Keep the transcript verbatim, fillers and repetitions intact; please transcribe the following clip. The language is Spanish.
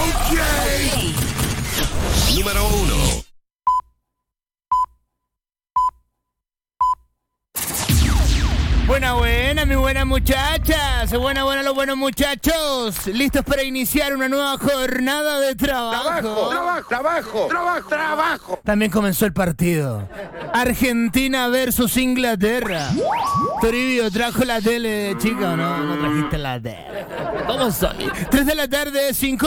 Ok. Número uno. Buena, buena, mi buena muchachas. Buena, buena, los buenos muchachos. ¿Listos para iniciar una nueva jornada de trabajo? Trabajo, trabajo, trabajo, trabajo, trabajo. También comenzó el partido. Argentina versus Inglaterra. Toribio, ¿trajo la tele, chica, o no? No trajiste la tele. ¿Cómo soy? Tres de la tarde, cinco.